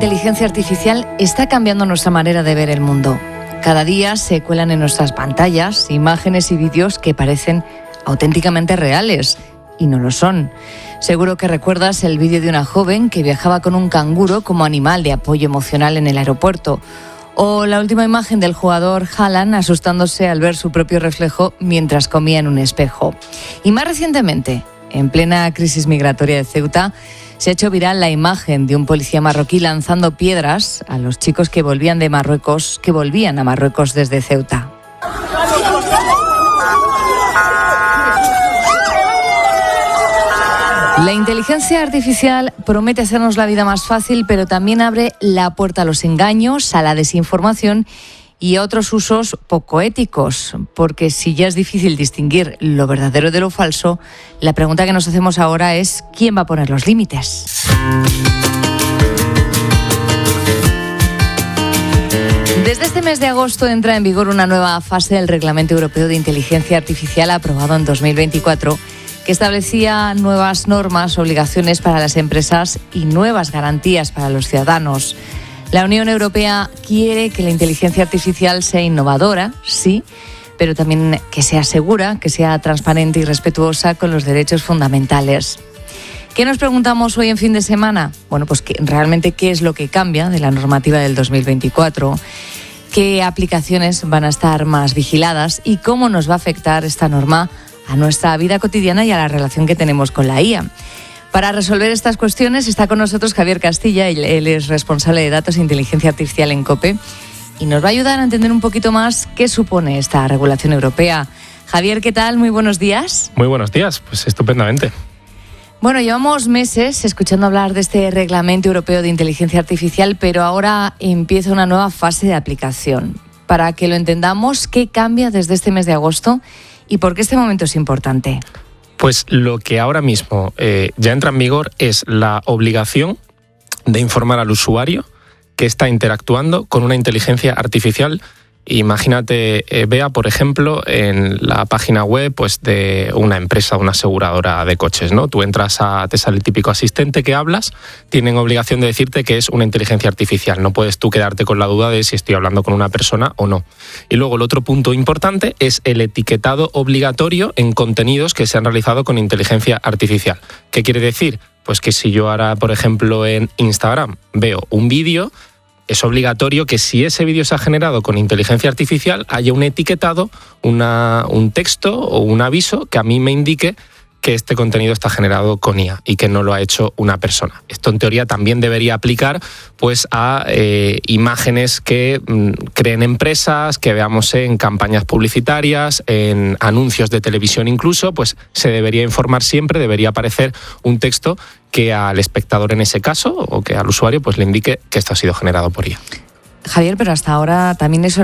inteligencia artificial está cambiando nuestra manera de ver el mundo. Cada día se cuelan en nuestras pantallas imágenes y vídeos que parecen auténticamente reales y no lo son. Seguro que recuerdas el vídeo de una joven que viajaba con un canguro como animal de apoyo emocional en el aeropuerto. O la última imagen del jugador Haaland asustándose al ver su propio reflejo mientras comía en un espejo. Y más recientemente, en plena crisis migratoria de Ceuta, se ha hecho viral la imagen de un policía marroquí lanzando piedras a los chicos que volvían a Marruecos desde Ceuta. La inteligencia artificial promete hacernos la vida más fácil, pero también abre la puerta a los engaños, a la desinformación y a otros usos poco éticos. Porque si ya es difícil distinguir lo verdadero de lo falso, la pregunta que nos hacemos ahora es ¿quién va a poner los límites? Desde este mes de agosto entra en vigor una nueva fase del Reglamento Europeo de Inteligencia Artificial aprobado en 2024, que establecía nuevas normas, obligaciones para las empresas y nuevas garantías para los ciudadanos. La Unión Europea quiere que la inteligencia artificial sea innovadora, sí, pero también que sea segura, que sea transparente y respetuosa con los derechos fundamentales. ¿Qué nos preguntamos hoy en fin de semana? Bueno, pues realmente qué es lo que cambia de la normativa del 2024, qué aplicaciones van a estar más vigiladas y cómo nos va a afectar esta norma a nuestra vida cotidiana y a la relación que tenemos con la IA. Para resolver estas cuestiones está con nosotros Javier Castilla, él es responsable de datos e inteligencia artificial en COPE y nos va a ayudar a entender un poquito más qué supone esta regulación europea. Javier, ¿qué tal? Muy buenos días. Muy buenos días, pues estupendamente. Bueno, llevamos meses escuchando hablar de este Reglamento Europeo de Inteligencia Artificial, pero ahora empieza una nueva fase de aplicación. Para que lo entendamos, ¿qué cambia desde este mes de agosto y por qué este momento es importante? Pues lo que ahora mismo ya entra en vigor es la obligación de informar al usuario que está interactuando con una inteligencia artificial. Imagínate, Bea, por ejemplo, en la página web pues, de una empresa, una aseguradora de coches, ¿no? Tú entras te sale el típico asistente que hablas, tienen obligación de decirte que es una inteligencia artificial. No puedes tú quedarte con la duda de si estoy hablando con una persona o no. Y luego el otro punto importante es el etiquetado obligatorio en contenidos que se han realizado con inteligencia artificial. ¿Qué quiere decir? Pues que si yo ahora, por ejemplo, en Instagram veo un vídeo, es obligatorio que si ese vídeo se ha generado con inteligencia artificial haya un etiquetado, un texto o un aviso que a mí me indique que este contenido está generado con IA y que no lo ha hecho una persona. Esto en teoría también debería aplicar pues, a imágenes que creen empresas, que veamos en campañas publicitarias, en anuncios de televisión incluso, pues se debería informar siempre, debería aparecer un texto que al espectador en ese caso o que al usuario pues le indique que esto ha sido generado por IA. Javier, pero hasta ahora también eso